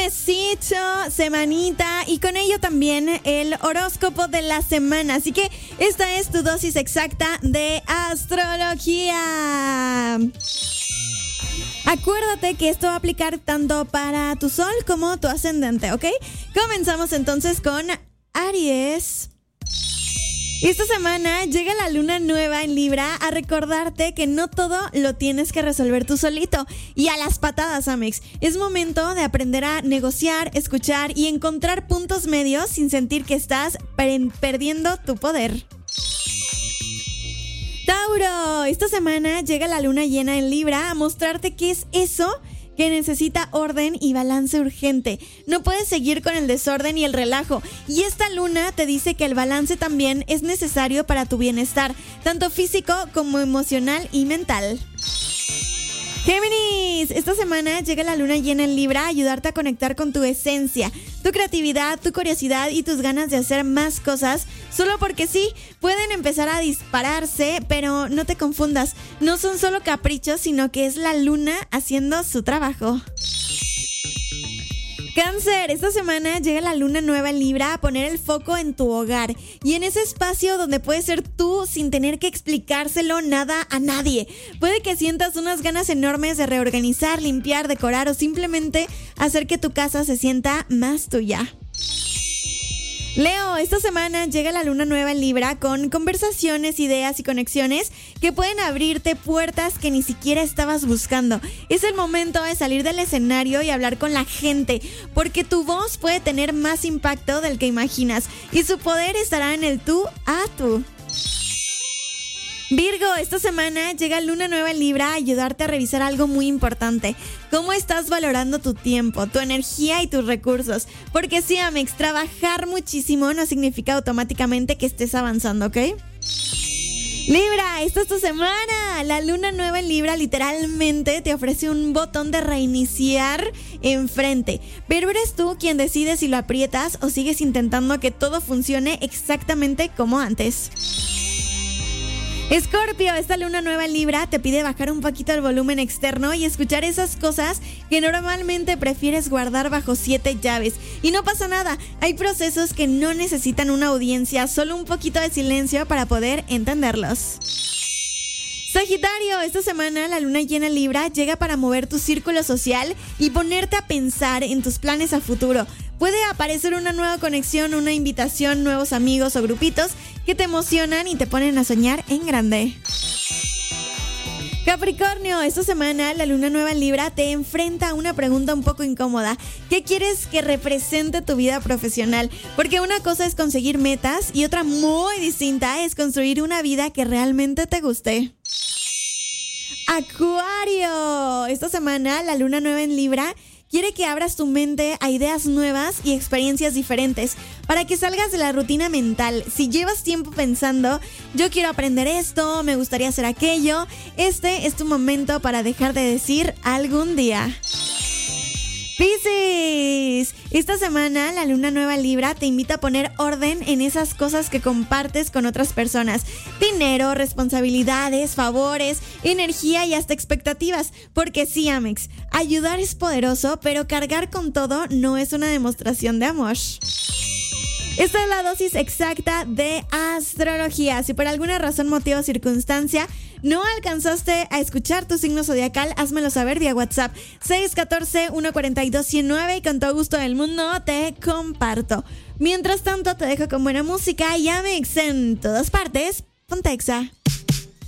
Lunesito, semanita y con ello también el horóscopo de la semana. Así que esta es tu dosis exacta de astrología. Acuérdate que esto va a aplicar tanto para tu sol como tu ascendente, ¿ok? Comenzamos entonces con Aries. Esta semana llega la luna nueva en Libra a recordarte que no todo lo tienes que resolver tú solito. Y a las patadas, Amex. Es momento de aprender a negociar, escuchar y encontrar puntos medios sin sentir que estás perdiendo tu poder. Tauro, esta semana llega la luna llena en Libra a mostrarte qué es eso que necesita orden y balance urgente. No puedes seguir con el desorden y el relajo. Y esta luna te dice que el balance también es necesario para tu bienestar, tanto físico como emocional y mental. Géminis, esta semana llega la luna llena en Libra a ayudarte a conectar con tu esencia, tu creatividad, tu curiosidad y tus ganas de hacer más cosas. Solo porque sí, pueden empezar a dispararse, pero no te confundas. No son solo caprichos, sino que es la luna haciendo su trabajo. Cáncer, esta semana llega la luna nueva en Libra a poner el foco en tu hogar y en ese espacio donde puedes ser tú sin tener que explicárselo nada a nadie. Puede que sientas unas ganas enormes de reorganizar, limpiar, decorar o simplemente hacer que tu casa se sienta más tuya. Leo, esta semana llega la luna nueva en Libra con conversaciones, ideas y conexiones que pueden abrirte puertas que ni siquiera estabas buscando. Es el momento de salir del escenario y hablar con la gente, porque tu voz puede tener más impacto del que imaginas y su poder estará en el tú a tú. Virgo, esta semana llega luna nueva en Libra a ayudarte a revisar algo muy importante. ¿Cómo estás valorando tu tiempo, tu energía y tus recursos? Porque sí, Amex, trabajar muchísimo no significa automáticamente que estés avanzando, ¿ok? Libra, esta es tu semana. La luna nueva en Libra literalmente te ofrece un botón de reiniciar enfrente. Pero eres tú quien decide si lo aprietas o sigues intentando que todo funcione exactamente como antes. Escorpio, esta luna nueva en Libra te pide bajar un poquito el volumen externo y escuchar esas cosas que normalmente prefieres guardar bajo 7 llaves. Y no pasa nada, hay procesos que no necesitan una audiencia, solo un poquito de silencio para poder entenderlos. Sagitario, esta semana la luna llena en Libra llega para mover tu círculo social y ponerte a pensar en tus planes a futuro. Puede aparecer una nueva conexión, una invitación, nuevos amigos o grupitos que te emocionan y te ponen a soñar en grande. Capricornio, esta semana la luna nueva en Libra te enfrenta a una pregunta un poco incómoda. ¿Qué quieres que represente tu vida profesional? Porque una cosa es conseguir metas y otra muy distinta es construir una vida que realmente te guste. Acuario, esta semana la luna nueva en Libra quiere que abras tu mente a ideas nuevas y experiencias diferentes para que salgas de la rutina mental. Si llevas tiempo pensando, yo quiero aprender esto, me gustaría hacer aquello, este es tu momento para dejar de decir algún día. Piscis, esta semana la luna nueva en Libra te invita a poner orden en esas cosas que compartes con otras personas. Dinero, responsabilidades, favores, energía y hasta expectativas. Porque sí, Amex, ayudar es poderoso, pero cargar con todo no es una demostración de amor. Esta es la dosis exacta de astrología. Si por alguna razón, motivo o circunstancia no alcanzaste a escuchar tu signo zodiacal, házmelo saber vía WhatsApp 614-142-109 y con todo gusto del mundo te comparto. Mientras tanto, te dejo con buena música y Amex en todas partes. Ponte Exa.